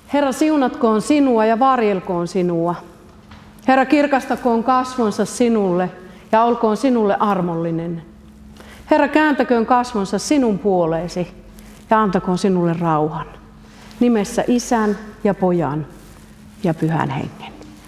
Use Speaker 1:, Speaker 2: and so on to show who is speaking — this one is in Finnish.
Speaker 1: Herra, siunatkoon sinua ja varjelkoon sinua. Herra, kirkastakoon kasvonsa sinulle ja olkoon sinulle armollinen. Herra, kääntäköön kasvonsa sinun puoleesi ja antakoon sinulle rauhan. Nimessä Isän ja Pojan ja Pyhän Hengen.